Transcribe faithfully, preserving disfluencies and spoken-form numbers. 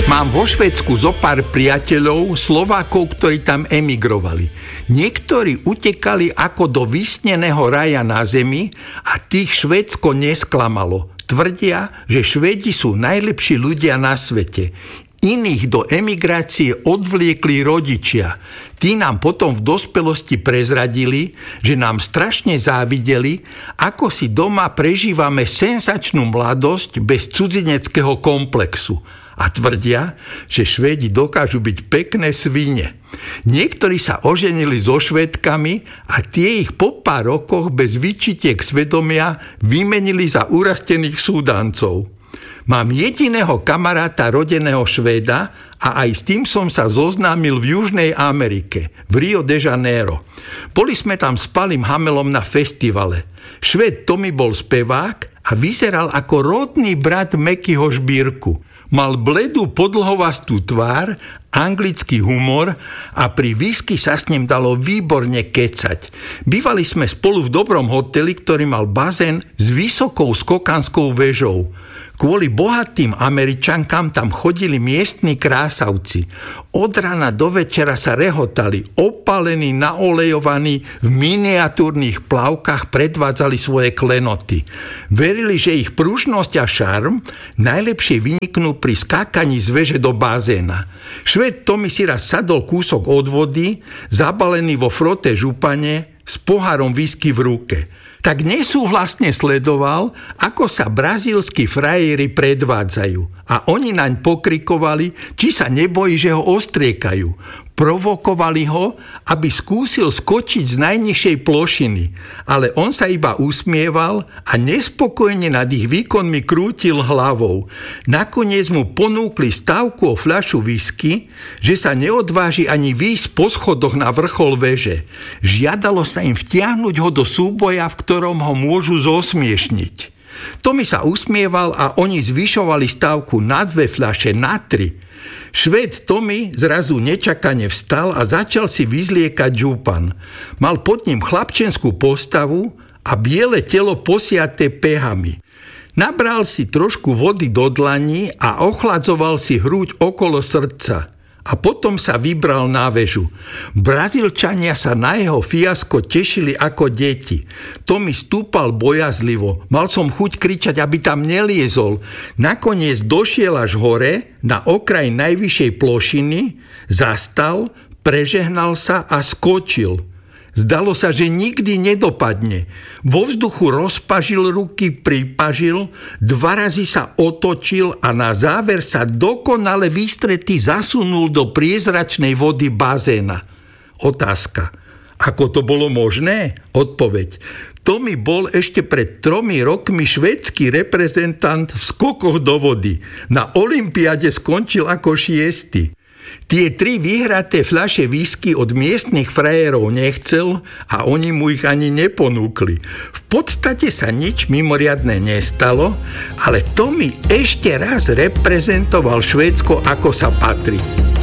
Mám vo Švédsku zo pár priateľov, Slovákov, ktorí tam emigrovali. Niektorí utekali ako do vysneného raja na zemi a tých Švédsko nesklamalo. Tvrdia, že Švédi sú najlepší ľudia na svete. Iných do emigrácie odvliekli rodičia. Tí nám potom v dospelosti prezradili, že nám strašne závideli, ako si doma prežívame senzačnú mladosť bez cudzineckého komplexu. A tvrdia, že Švédi dokážu byť pekné svine. Niektorí sa oženili so Švédkami a tie ich po pár rokoch bez výčitiek svedomia vymenili za urastených Súdancov. Mám jediného kamaráta rodeného Švéda a aj s tým som sa zoznámil v Južnej Amerike, v Rio de Janeiro. Boli sme tam s Palim Hamelom na festivale. Švéd Tommy bol spevák a vyzeral ako rodný brat Mekyho Žbírku. Mal bledú podlhovastú tvár, anglický humor a pri whisky sa s ním dalo výborne kecať. Bývali sme spolu v dobrom hoteli, ktorý mal bazén s vysokou skokanskou vežou. Kvôli bohatým Američankám tam chodili miestni krásavci. Od rana do večera sa rehotali, opálení, naolejovaní, v miniatúrnych plavkách predvádzali svoje klenoty. Verili, že ich pružnosť a šarm najlepšie vyniknú pri skákaní z veže do bazéna. Švéd Tommy si raz sadol kúsok od vody, zabalený vo froté župane, s pohárom whisky v ruke. Tak nesúhlasne sledoval, ako sa brazílski frajeri predvádzajú. A oni naň pokrikovali, či sa nebojí, že ho ostriekajú. Provokovali ho, aby skúsil skočiť z najnižšej plošiny. Ale on sa iba usmieval a nespokojne nad ich výkonmi krútil hlavou. Nakoniec mu ponúkli stávku o fľašu whisky, že sa neodváži ani výjsť po schodoch na vrchol veže. Žiadalo sa im vtiahnuť ho do súboja, v ktorom ho môžu zosmiešniť. Tommy sa usmieval a oni zvyšovali stávku na dve fľaše, na tri. Švéd Tommy zrazu nečakane vstal a začal si vyzliekať župan. Mal pod ním chlapčenskú postavu a biele telo posiaté pehami. Nabral si trošku vody do dlaní a ochladzoval si hruď okolo srdca. A potom sa vybral na väžu. Brazílčania sa na jeho fiasko tešili ako deti. Tommy stúpal bojazlivo. Mal som chuť kričať, aby tam neliezol. Nakoniec došiel až hore, na okraj najvyššej plošiny, zastal, prežehnal sa a skočil. Zdalo sa, že nikdy nedopadne. Vo vzduchu rozpažil ruky, pripažil, dva razy sa otočil a na záver sa dokonale vystretý zasunul do priezračnej vody bazéna. Otázka. Ako to bolo možné? Odpoveď. Tommy bol ešte pred tromi rokmi švédsky reprezentant v skokoch do vody. Na olympiáde skončil ako šiesty. Tie tri vyhraté fľaše whisky od miestnych frajerov nechcel a oni mu ich ani neponúkli. V podstate sa nič mimoriadne nestalo, ale Tommy ešte raz reprezentoval Švédsko ako sa patrí.